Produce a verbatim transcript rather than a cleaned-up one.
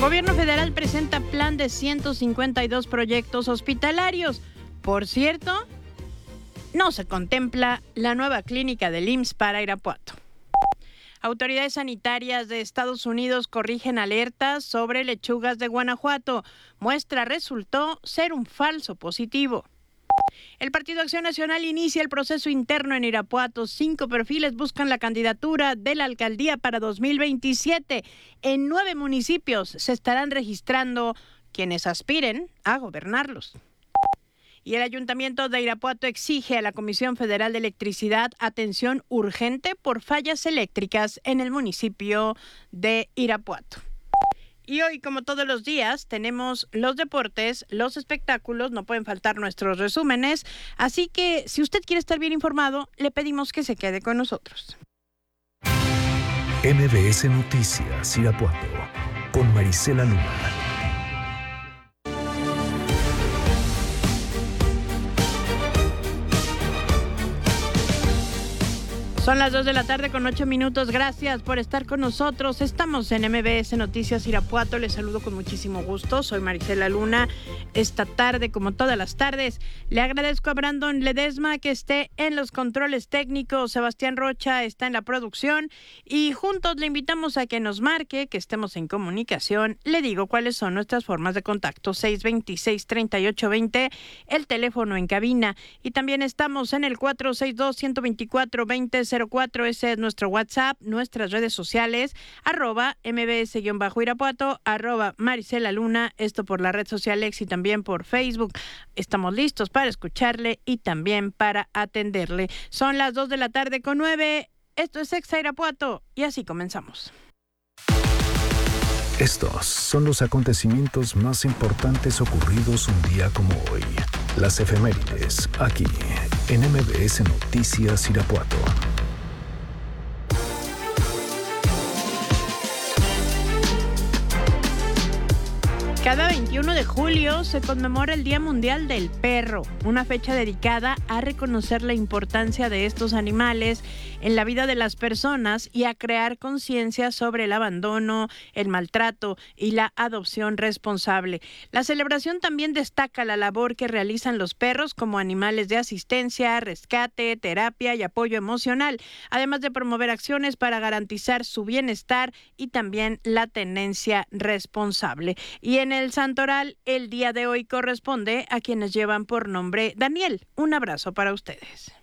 Gobierno federal presenta plan de ciento cincuenta y dos proyectos hospitalarios. Por cierto, no se contempla la nueva clínica del I M S S para Irapuato. Autoridades sanitarias de Estados Unidos corrigen alertas sobre lechugas de Guanajuato. Muestra resultó ser un falso positivo. El Partido Acción Nacional inicia el proceso interno en Irapuato. Cinco perfiles buscan la candidatura de la alcaldía para dos mil veintisiete. En nueve municipios se estarán registrando quienes aspiren a gobernarlos. Y el Ayuntamiento de Irapuato exige a la Comisión Federal de Electricidad atención urgente por fallas eléctricas en el municipio de Irapuato. Y hoy, como todos los días, tenemos los deportes, los espectáculos, no pueden faltar nuestros resúmenes. Así que, si usted quiere estar bien informado, le pedimos que se quede con nosotros. M B S Noticias Irapuato, con Marisela Luna. Son las dos de la tarde con ocho minutos. Gracias por estar con nosotros. Estamos en M B S Noticias Irapuato. Les saludo con muchísimo gusto. Soy Marisela Luna. Esta tarde, como todas las tardes, le agradezco a Brandon Ledesma que esté en los controles técnicos. Sebastián Rocha está en la producción. Y juntos le invitamos a que nos marque, que estemos en comunicación. Le digo cuáles son nuestras formas de contacto. seis veintiséis, treinta y ocho veinte, el teléfono en cabina. Y también estamos en el cuatro seis dos, uno dos cuatro, veinte cero cuatro, ese es nuestro WhatsApp, nuestras redes sociales, arroba mbs-irapuato, arroba Marisela Luna, esto por la red social X y también por Facebook. Estamos listos para escucharle y también para atenderle. Son las dos de la tarde con nueve, esto es Exa Irapuato y así comenzamos. Estos son los acontecimientos más importantes ocurridos un día como hoy. Las efemérides, aquí, en M B S Noticias Irapuato. Cada veintiuno de julio se conmemora el Día Mundial del Perro, una fecha dedicada a reconocer la importancia de estos animales en la vida de las personas y a crear conciencia sobre el abandono, el maltrato y la adopción responsable. La celebración también destaca la labor que realizan los perros como animales de asistencia, rescate, terapia y apoyo emocional, además de promover acciones para garantizar su bienestar y también la tenencia responsable. Y en el Santoral, el día de hoy corresponde a quienes llevan por nombre Daniel. Un abrazo para ustedes.